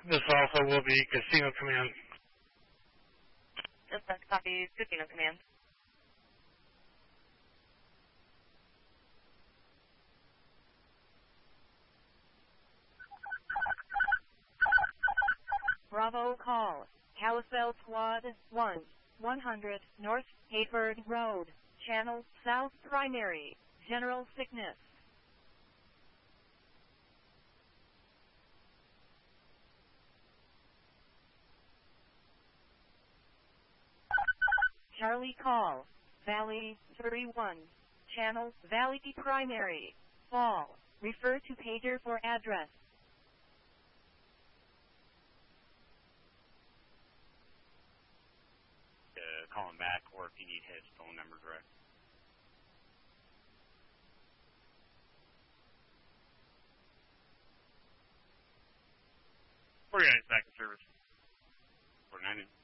This also will be Casino Command. This is copy Casino Command. Bravo call. Kalispell Squad 1, 100 North Hayford Road, Channel South Primary, General Sickness. Charlie call. Valley 31, Channel Valley Primary, Fall. Refer to pager for address. Call him back, or if you need his phone number direct. Organized back in service. 49.